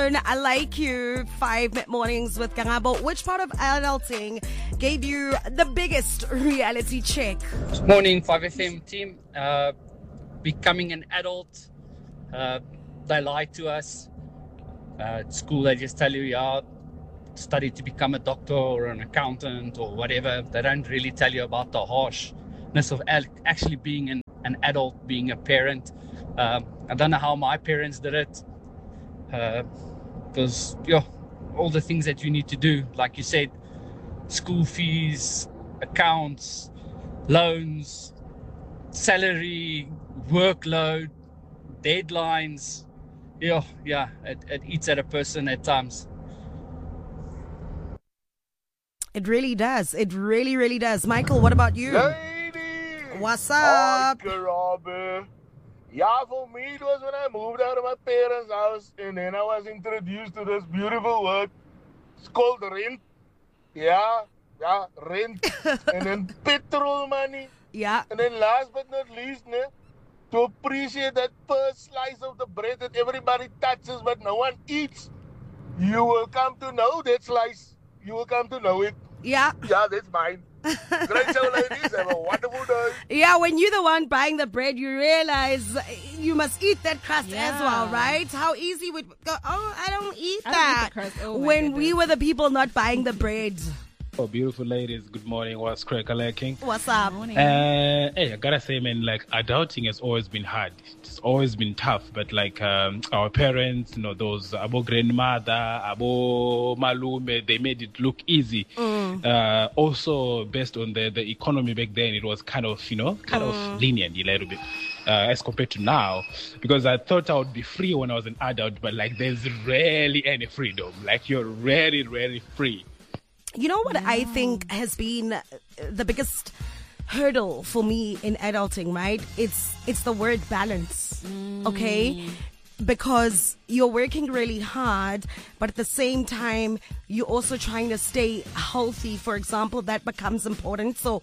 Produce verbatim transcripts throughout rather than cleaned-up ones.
afternoon. I like you. Five mid mornings with Kangabo. Which part of adulting gave you the biggest reality check? Morning, five F M team. Uh, becoming an adult. Uh, they lie to us. Uh, at school, they just tell you, yeah, study to become a doctor or an accountant or whatever. They don't really tell you about the harshness of actually being an, an adult, being a parent. Um, I don't know how my parents did it. Uh, because, yeah, all the things that you need to do, like you said, school fees, accounts, loans, salary, workload, deadlines. Yeah, yeah, it, it eats at a person at times. It really does. It really, really does. Michael, what about you? Ladies! What's up? Hi, Karabe. Yeah, for me, it was when I moved out of my parents' house and then I was introduced to this beautiful word. It's called rent. Yeah, yeah, rent. And then petrol money. Yeah. And then last but not least, ne, to appreciate that first slice of the bread that everybody touches but no one eats, you will come to know that slice. You will come to know it. Yeah. Yeah, that's mine. Great show, ladies. Have a wonderful day. Yeah, when you're the one buying the bread, you realize you must eat that crust Yeah. as well, right? How easy would go, oh, I don't eat I don't eat that. the crust. Oh, my when goodness. we were the people not buying the bread. Oh, beautiful ladies, good morning. What's cracking? What's up? Morning. Uh, hey, I gotta say, man, like adulting has always been hard. It's always been tough. But like um, our parents, you know, those abo grandmother, abo malume, they made it look easy. Mm. Uh, also, based on the the economy back then, it was kind of, you know, kind Mm. of lenient a little bit. Uh, as compared to now, because I thought I would be free when I was an adult, but like there's rarely any freedom. Like you're really, really free. You know what I think has been the biggest hurdle for me in adulting, right? It's it's the word balance, okay? Because you're working really hard, but at the same time, you're also trying to stay healthy. For example, that becomes important. So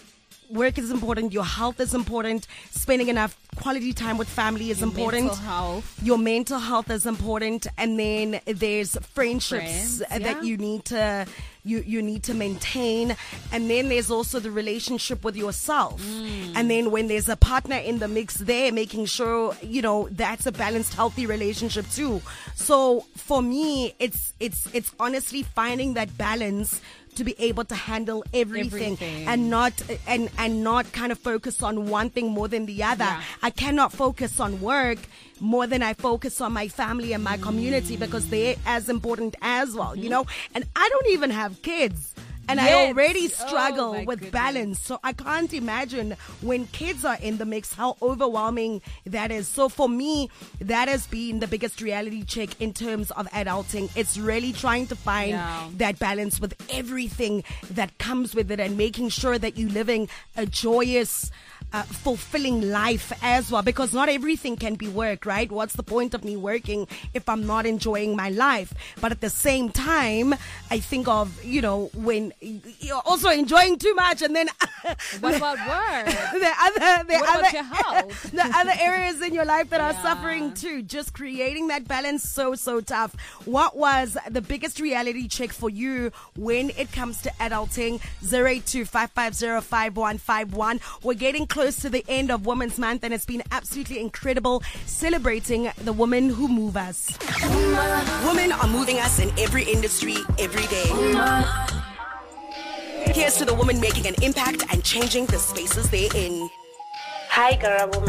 work is important, your health is important, spending enough quality time with family is Your important. mental health. Your mental health is important, and then there's friendships Friends, that yeah. you need to you you need to maintain, and then there's also the relationship with yourself. Mm. And then when there's a partner in the mix there, making sure you know that's a balanced, healthy relationship too. So for me, it's it's it's honestly finding that balance to be able to handle everything, Everything. and not and and not kind of focus on one thing more than the other. Yeah. I cannot focus on work more than I focus on my family and my community, because they're as important as well, you know. And I don't even have kids, and I Yet. already Oh, struggle my with goodness. balance. So I can't imagine when kids are in the mix how overwhelming that is. So for me, that has been the biggest reality check in terms of adulting. It's really trying to find Yeah. that balance with everything that comes with it, and making sure that you're living a joyous, uh, fulfilling life as well, because not everything can be work, right? What's the point of me working if I'm not enjoying my life? But at the same time, I think of, you know, when you're also enjoying too much, and then What about work? the other the What other about your health? the other areas in your life that are Yeah. suffering too. Just creating that balance, so so tough. What was the biggest reality check for you when it comes to adulting? Zero eight two five five zero five one five one. We're getting close to the end of Women's Month, and it's been absolutely incredible celebrating the women who move us. Women are moving us in every industry, every day. Here's to the woman making an impact and changing the spaces they're in. Hi, Karabo